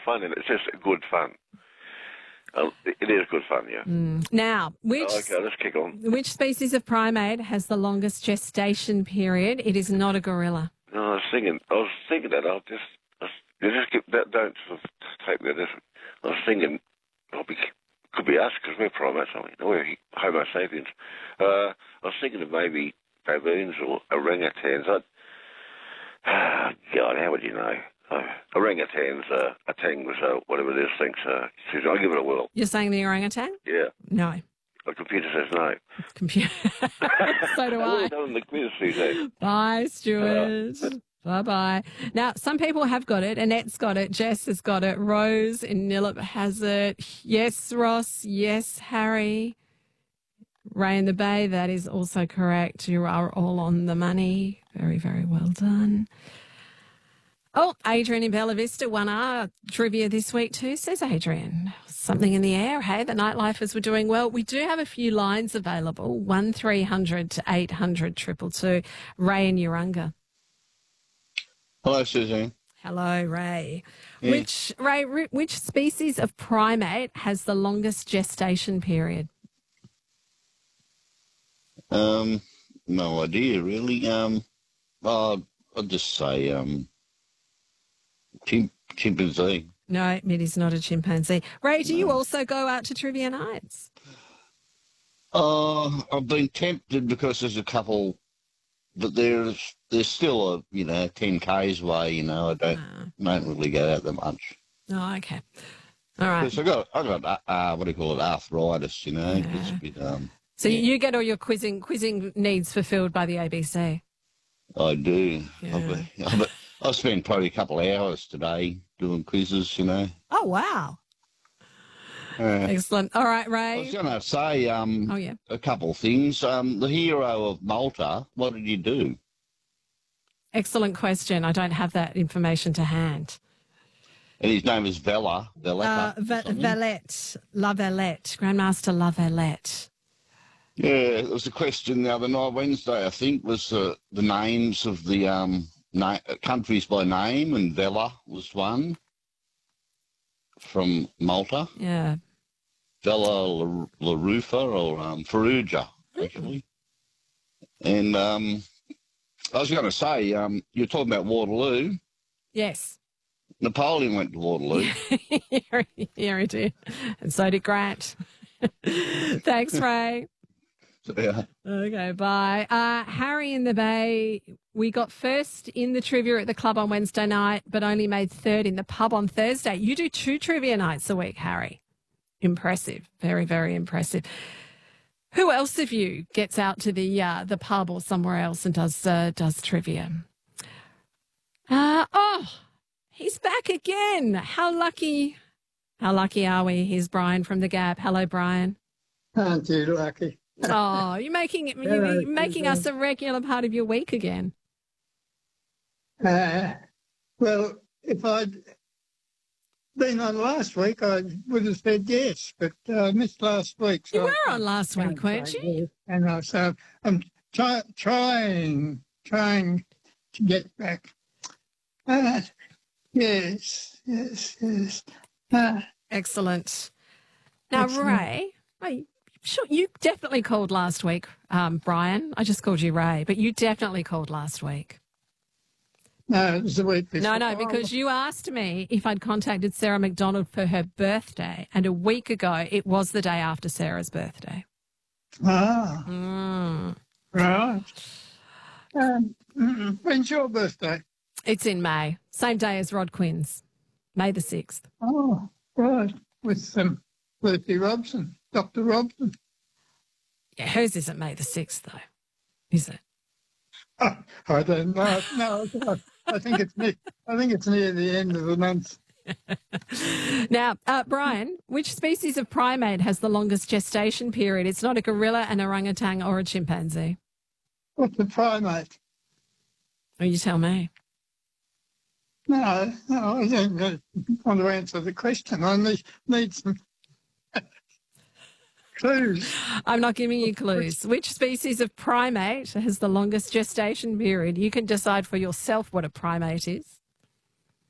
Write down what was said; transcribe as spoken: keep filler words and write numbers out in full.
fun, and it's just good fun. Uh, it is good fun, yeah. Mm. Now, which Oh, okay, let's kick on. which species of primate has the longest gestation period? It is not a gorilla. No, I was thinking, I was thinking that. I'll just, I was, you just get, that, don't sort of take that. As, I was thinking, I'll be, could be us because we're primates, aren't we? No, we're Homo sapiens. Uh, I was thinking of maybe baboons or orangutans. I'd, ah, God, how would you know? Uh, orangutans, uh, orangs, uh, whatever it is, thinks. Uh, I'll give it a whirl. You're saying the orangutan? Yeah. No. The computer says no. Computer. So do I. Well done, the quiz, Suzanne. Bye, Stuart. Bye-bye. Now, some people have got it. Annette's got it. Jess has got it. Rose in Nillip has it. Yes, Ross. Yes, Harry. Ray in the Bay, that is also correct. You are all on the money. Very, very well done. Oh, Adrian in Bella Vista won our trivia this week too, says Adrian. Something in the air, hey? The Nightlifers were doing well. We do have a few lines available, one three hundred to eight hundred two two two. Ray in Urunga. Hello, Suzanne. Hello, Ray. Yeah. Which, Ray, which species of primate has the longest gestation period? Um, no idea, really. Um, oh, I'll just say um, chim- chimpanzee. No, it is not a chimpanzee. Ray, do you also go out to trivia nights? Oh, I've been tempted because there's a couple, but there's there's still a you know ten k's away. You know, I don't Ah. don't really go out that much. Oh, okay. All right. Because I got I got uh, uh, what do you call it, arthritis. You know, Yeah. it's a bit um. So yeah. you get all your quizzing quizzing needs fulfilled by the A B C? I do. Yeah. I've, been- I've, I've spent probably a couple of hours today doing quizzes. You know. Oh, wow. Uh, Excellent. All right, I Ray. was going to say um, Oh, yeah. a couple of things. Um, the hero of Malta, what did he do? Excellent question. I don't have that information to hand. And his name is Vela. Uh, Valletta or Va- something. Valette, La Valette, Grandmaster La Valette. Yeah, there was a question the other night, Wednesday, I think, was uh, the names of the um, na- countries by name, and Vela was one from Malta. Yeah. Vela La, La Rufa or um, Farrugia, actually. And um, I was going to say, um, you're talking about Waterloo. Yes. Napoleon went to Waterloo. Here here he did. And so did Grant. Thanks, Ray. Yeah. Okay, bye. Uh, Harry in the Bay, we got first in the trivia at the club on Wednesday night, but only made third in the pub on Thursday. You do two trivia nights a week, Harry. Impressive. Very, very impressive. Who else of you gets out to the uh, the pub or somewhere else and does uh, does trivia? Uh, oh, he's back again. How lucky. How lucky are we? Here's Brian from the Gap. Hello, Brian. Aren't you lucky? Oh, you're making it, Hello, you're making us a regular part of your week again. Uh, well, if I'd been on last week, I would have said yes, but uh, I missed last week. So You were on last I week, can't weren't say you? yes. And I, so I'm try, trying, trying to get back. Uh, yes, yes, yes. Uh, Excellent. Now, Excellent. Ray, Ray, sure, you definitely called last week, um, Brian. I just called you Ray, but you definitely called last week. no, it was the week before. No, no, because you asked me if I'd contacted Sarah McDonald for her birthday, and a week ago it was the day after Sarah's birthday. Ah, Mm. right. Um, mm, when's your birthday? It's in May, same day as Rod Quinn's, May the sixth. Oh, right. With um, Lucy Robson, Doctor Robson. Yeah, hers isn't May the sixth, though, is it? Oh, I don't know. No, I, I think it's near, I think it's near the end of the month. Now, uh, Brian, which species of primate has the longest gestation period? It's not a gorilla, an orangutan, or a chimpanzee. What's a primate? Oh, you tell me. No, no, I don't uh, want to answer the question. I need, need some clues. I'm not giving you clues. Which species of primate has the longest gestation period? You can decide for yourself what a primate is.